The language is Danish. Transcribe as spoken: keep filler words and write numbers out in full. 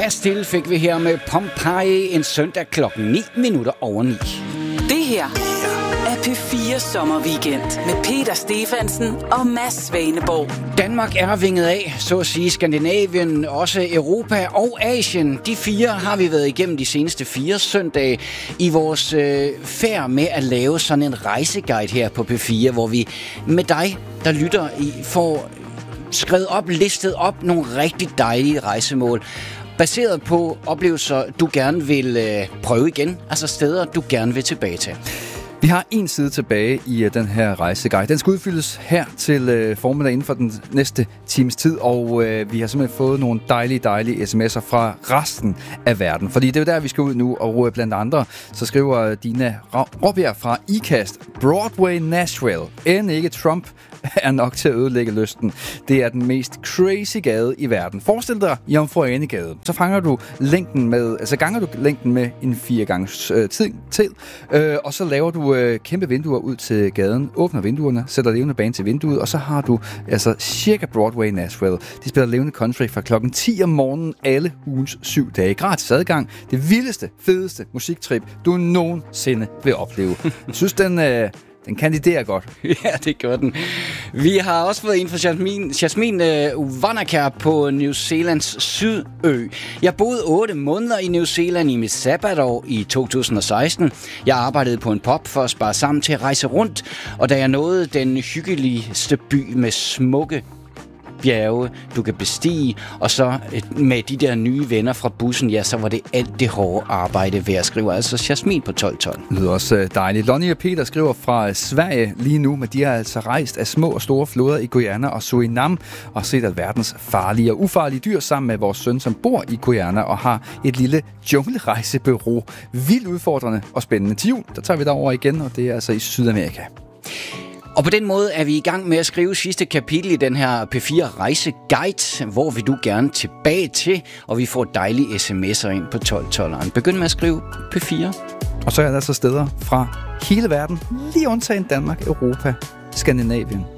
Bastille fik vi her med Pompeii en søndag klokken ni minutter over ni. Det her er P fire Sommerweekend med Peter Stefansen og Mads Svaneborg. Danmark er vinget af, så at sige Skandinavien, også Europa og Asien. De fire har vi været igennem de seneste fire søndage i vores øh, færd med at lave sådan en rejseguide her på P fire, hvor vi med dig, der lytter, i, får skrevet op, listet op nogle rigtig dejlige rejsemål, baseret på oplevelser, du gerne vil øh, prøve igen, altså steder, du gerne vil tilbage til. Vi har en side tilbage i uh, den her rejseguide. Den skal udfyldes her til uh, formiddag inden for den næste times tid, og uh, vi har simpelthen fået nogle dejlige, dejlige sms'er fra resten af verden. Fordi det er der, vi skal ud nu, og uh, blandt andre, så skriver Dina Råbjerg fra IKAST, Broadway Nashville, end ikke Trump er nok til at ødelægge lysten. Det er den mest crazy gade i verden. Forestil dig Jomfru Ane Gade. Så fanger du længden med, altså ganger du længden med en fire gange øh, tid, til, øh, og så laver du øh, kæmpe vinduer ud til gaden, åbner vinduerne, sætter levende bane til vinduet, og så har du altså cirka Broadway Nashville. De spiller levende country fra klokken ti om morgenen alle ugens syv dage. Gratis adgang. Det vildeste, fedeste musiktrip, du nogensinde vil opleve. Jeg synes, den... Øh, Den kandiderer godt. Ja, det gør den. Vi har også fået en fra Jasmin, Jasmin uh, Wanakar på New Zealands sydø. Jeg boede otte måneder i New Zealand i mit sabbatår i to tusind og seksten. Jeg arbejdede på en pub for at spare sammen til at rejse rundt, og da jeg nåede den hyggeligste by med smukke bjerge, du kan bestige, og så med de der nye venner fra bussen, ja, så var det alt det hårde arbejde værd, skriver altså Jasmin på tolv tolv. Det lyder også dejligt. Lonnie og Peter skriver fra Sverige lige nu, men de har altså rejst af små og store floder i Guyana og Surinam og set alverdens farlige og ufarlige dyr sammen med vores søn, som bor i Guyana og har et lille junglerejsebureau. Vildt udfordrende og spændende. Til jul, der tager vi derover igen, og det er altså i Sydamerika. Og på den måde er vi i gang med at skrive sidste kapitel i den her P fire rejseguide. Hvor vil du gerne tilbage til? Og vi får dejlige sms'er ind på tolv tolveren. Begynd med at skrive P fire. Og så er der altså steder fra hele verden, lige undtagen Danmark, Europa, Skandinavien